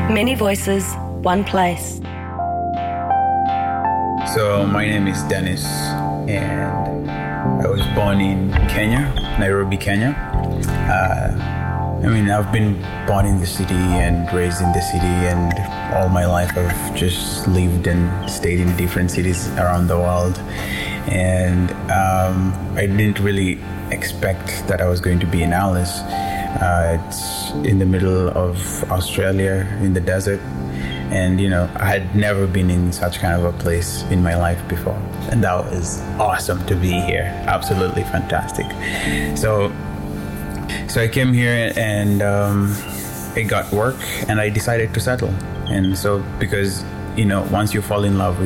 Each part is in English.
Many voices, one place. So my name is Dennis, and I was born in Kenya, Nairobi, Kenya. I've been born in the city and raised in the city, and all my life I've just lived and stayed in different cities around the world. And I didn't really expect that I was going to be in Alice. It's in the middle of Australia, in the desert. And, I had never been in such kind of a place in my life before. And that was awesome to be here. Absolutely fantastic. So I came here and I got work and I decided to settle. And so because, once you fall in love with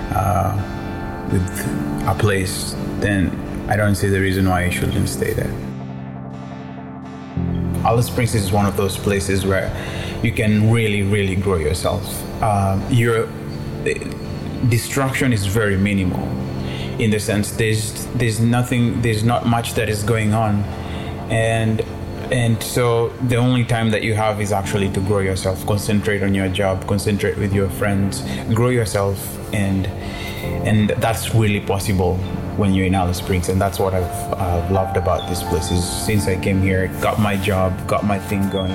a place, then I don't see the reason why you shouldn't stay there. Alice Springs is one of those places where you can really, really grow yourself. Your destruction is very minimal, in the sense there's not much that is going on, and so the only time that you have is actually to grow yourself, concentrate on your job, concentrate with your friends, grow yourself, and that's really possible when you're in Alice Springs. And that's what I've loved about this place, is since I came here, got my job, got my thing going.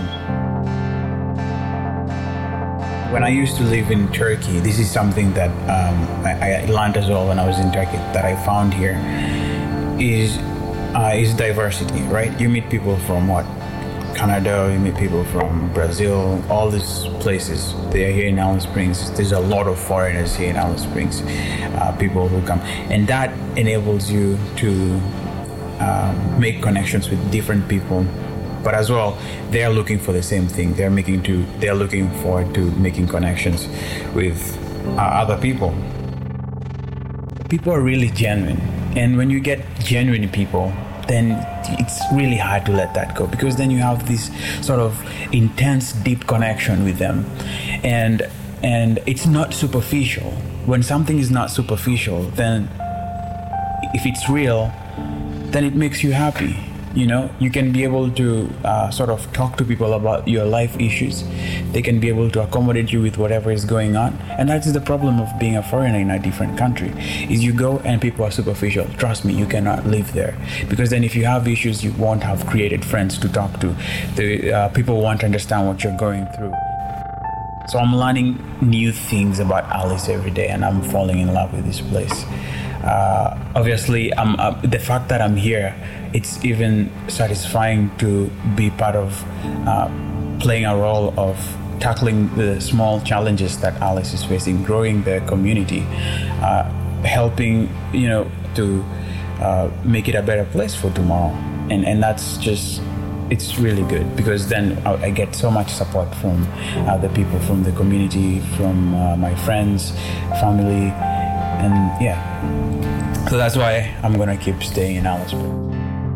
When I used to live in Turkey, this is something that I learned as well when I was in Turkey, that I found here is diversity, right? You meet people from Canada, you meet people from Brazil, all these places. They are here in Alice Springs. There's a lot of foreigners here in Alice Springs, people who come. And that enables you to make connections with different people. But as well, they are looking for the same thing. They're looking forward to making connections with other people. People are really genuine. And when you get genuine people, then it's really hard to let that go, because then you have this sort of intense, deep connection with them. And it's not superficial. When something is not superficial, then if it's real, then it makes you happy. You can be able to sort of talk to people about your life issues. They can be able to accommodate you with whatever is going on. And that is the problem of being a foreigner in a different country, is you go and people are superficial. Trust me, you cannot live there. Because then if you have issues, you won't have created friends to talk to. The people won't understand what you're going through. So I'm learning new things about Alice every day, and I'm falling in love with this place. Obviously, the fact that I'm here, it's even satisfying to be part of playing a role of tackling the small challenges that Alice is facing, growing the community, helping, to make it a better place for tomorrow. And that's just, it's really good, because then I get so much support from the people, from the community, from my friends, family, and yeah. So that's why I'm gonna keep staying in Alice Springs.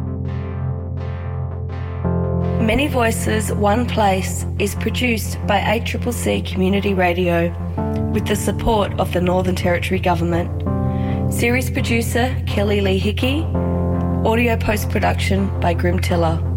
Many Voices, One Place is produced by ACCC Community Radio with the support of the Northern Territory Government. Series producer Kelly Lee Hickey. Audio post-production by Grim Tiller.